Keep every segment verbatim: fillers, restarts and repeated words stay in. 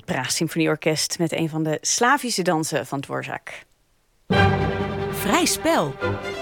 het Praag Symfonieorkest met een van de Slavische dansen van Dvorak. Vrij spel.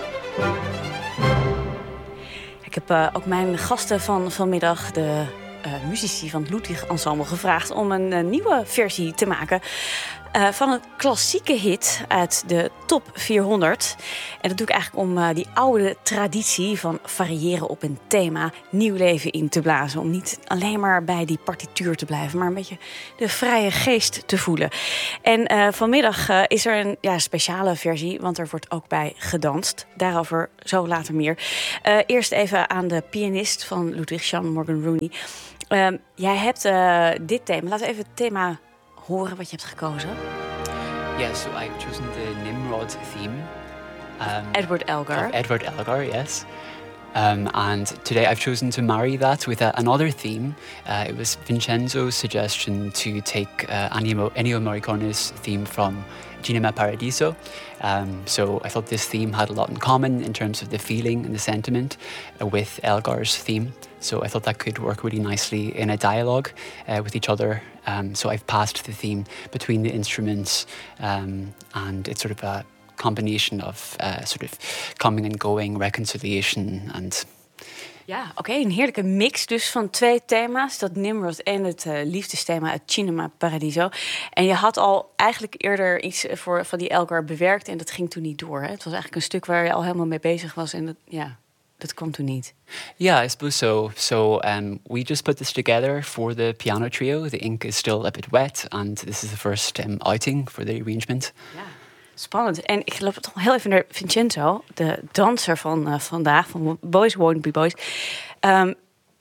Ik heb uh, ook mijn gasten van vanmiddag, de uh, muzici van het Ludwig Ensemble, gevraagd om een uh, nieuwe versie te maken uh, van een klassieke hit uit de top vierhonderd. En dat doe ik eigenlijk om uh, die oude traditie van variëren op een thema nieuw leven in te blazen. Om niet alleen maar bij die partituur te blijven, maar een beetje de vrije geest te voelen. En uh, vanmiddag uh, is er een ja, speciale versie, want er wordt ook bij gedanst. Daarover zo later meer. Uh, eerst even aan de pianist van Ludwig, Sean Morgan Rooney. Uh, jij hebt uh, dit thema. Laten we even het thema horen wat je hebt gekozen. Yeah, so I've chosen the Nimrod theme. Um, Edward Elgar. Of Edward Elgar, yes. Um, and today I've chosen to marry that with uh, another theme. Uh, it was Vincenzo's suggestion to take uh, Ennio, Ennio Morricone's theme from Cinema Paradiso. Um, so I thought this theme had a lot in common in terms of the feeling and the sentiment uh, with Elgar's theme. So I thought that could work really nicely in a dialogue uh, with each other. Um, so I've passed the theme between the instruments, um, and it's sort of a combination of uh, sort of coming and going, reconciliation and... Ja, oké, okay, een heerlijke mix dus van twee thema's. Dat Nimrod en het uh, liefdesthema uit Cinema Paradiso. En je had al eigenlijk eerder iets voor, van die Elgar bewerkt en dat ging toen niet door. Hè? Het was eigenlijk een stuk waar je al helemaal mee bezig was en dat, ja, dat kwam toen niet. Yeah, I suppose so. So um, we just put this together for the piano trio. The ink is still a bit wet and this is the first um, outing for the arrangement. Ja. Spannend. En ik loop toch heel even naar Vincenzo, de danser van uh, vandaag, van Boys Won't Be Boys. Um,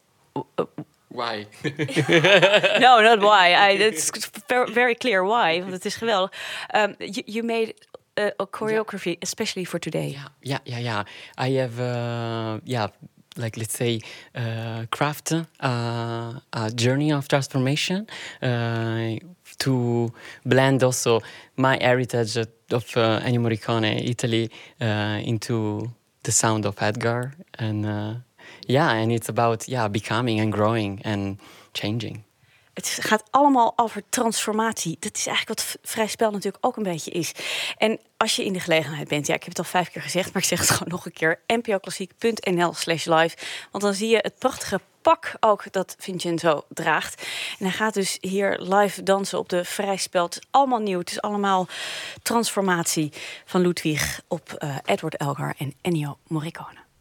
why? no, not why. I, it's very clear why, want het is geweldig. Um, you, you made uh, a choreography yeah. especially for today. Yeah, yeah, yeah, yeah. I have, uh, yeah, like let's say, uh, craft uh, a journey of transformation uh, to blend also my heritage of uh, Ennio Morricone, Italy, uh, into the sound of Edgar, and uh, yeah, and it's about yeah becoming and growing and changing. Het gaat allemaal over transformatie. Dat is eigenlijk wat vrij spel natuurlijk ook een beetje is. En als je in de gelegenheid bent, ja, ik heb het al vijf keer gezegd, maar ik zeg het gewoon nog een keer, n p o klassiek punt n l slash live. Want dan zie je het prachtige pak ook dat Vincenzo draagt. En hij gaat dus hier live dansen op de vrijspel. Het is allemaal nieuw. Het is allemaal transformatie van Ludwig op uh, Edward Elgar en Ennio Morricone.